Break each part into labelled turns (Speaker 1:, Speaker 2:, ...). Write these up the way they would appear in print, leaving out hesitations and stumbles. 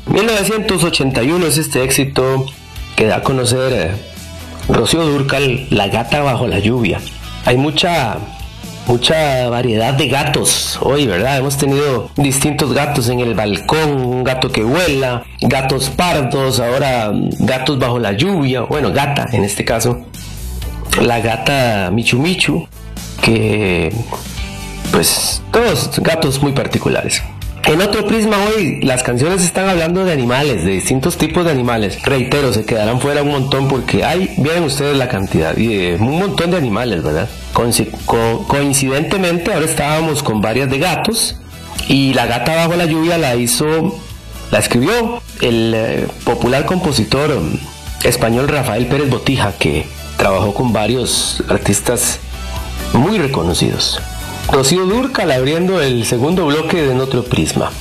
Speaker 1: 1981 es este éxito que da a conocer Rocío Dúrcal, La gata bajo la lluvia. Hay mucha variedad de gatos hoy, ¿verdad? Hemos tenido distintos gatos en el balcón, un gato que vuela, gatos pardos, ahora gatos bajo la lluvia, bueno, gata en este caso, la gata Michu Michu, que pues todos gatos muy particulares. En otro prisma hoy las canciones están hablando de animales, de distintos tipos de animales. Reitero, se quedarán fuera un montón porque miren ustedes la cantidad y de un montón de animales, ¿verdad? Coincidentemente ahora estábamos con varias de gatos y La gata bajo la lluvia la escribió el popular compositor español Rafael Pérez Botija, que trabajó con varios artistas muy reconocidos. Rocío Dúrcal abriendo el segundo bloque de Otro Prisma.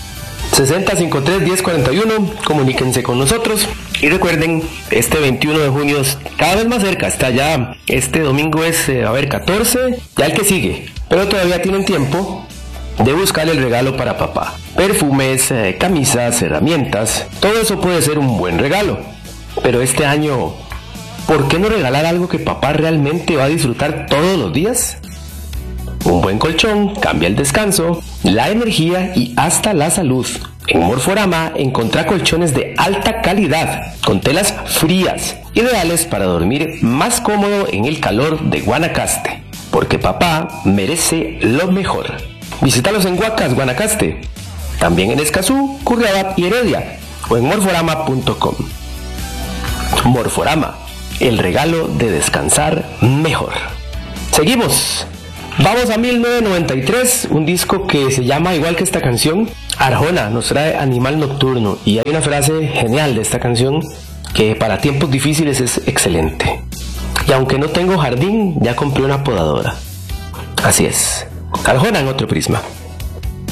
Speaker 1: 6053-1041, comuníquense con nosotros y recuerden, este 21 de junio es cada vez más cerca, está ya, este domingo es, 14, ya el que sigue, pero todavía tienen tiempo de buscar el regalo para papá. Perfumes, camisas, herramientas, todo eso puede ser un buen regalo, pero este año, ¿por qué no regalar algo que papá realmente va a disfrutar todos los días? Un buen colchón cambia el descanso, la energía y hasta la salud. En Morforama encontrá colchones de alta calidad, con telas frías, ideales para dormir más cómodo en el calor de Guanacaste, porque papá merece lo mejor. Visítalos en Guacas, Guanacaste, también en Escazú, Curriabat y Heredia, o en morforama.com. Morforama, el regalo de descansar mejor. Seguimos. Vamos a 1993, un disco que se llama igual que esta canción. Arjona nos trae Animal Nocturno y hay una frase genial de esta canción que para tiempos difíciles es excelente. Y aunque no tengo jardín, ya compré una podadora. Así es. Arjona en Otro Prisma.